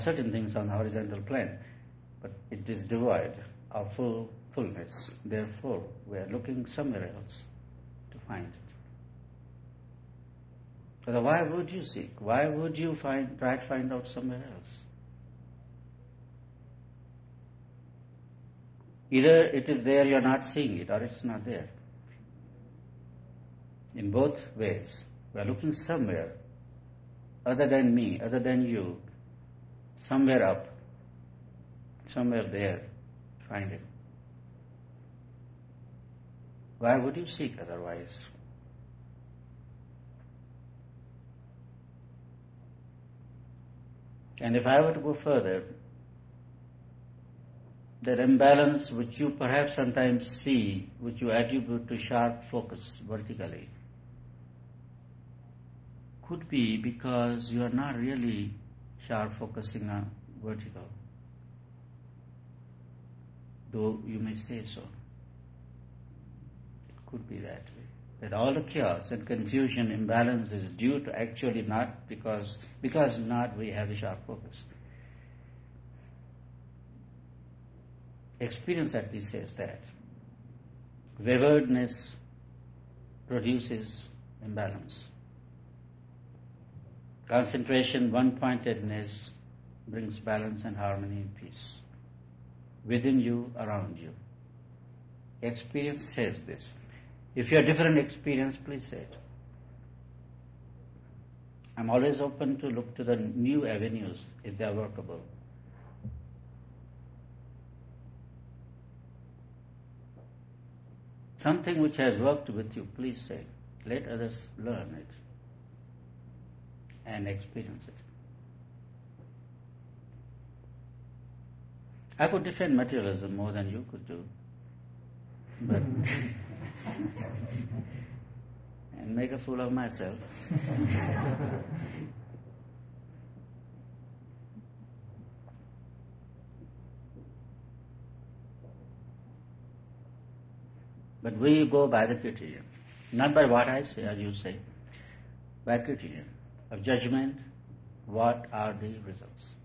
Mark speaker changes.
Speaker 1: certain things on the horizontal plane, but it is devoid of fullness. Therefore, we are looking somewhere else to find it. So why would you seek? Why would you try to find out somewhere else? Either it is there, you are not seeing it, or it's not there. In both ways, we are looking somewhere other than me, other than you, somewhere up, somewhere there, find it. Why would you seek otherwise? And if I were to go further, that imbalance which you perhaps sometimes see, which you attribute to sharp focus vertically, could be because you are not really sharp focusing on vertical, though you may say so. It could be that way. That all the chaos and confusion, imbalance is due to actually not because not we have a sharp focus. Experience at least says that. Waywardness produces imbalance. Concentration, one-pointedness brings balance and harmony and peace within you, around you. Experience says this. If you have different experience, please say it. I'm always open to look to the new avenues if they are workable. Something which has worked with you, please say. Let others learn it and experience it. I could defend materialism more than you could do, but and make a fool of myself. But we go by the criterion, not by what I say or you say, by criterion of judgment. What are the results?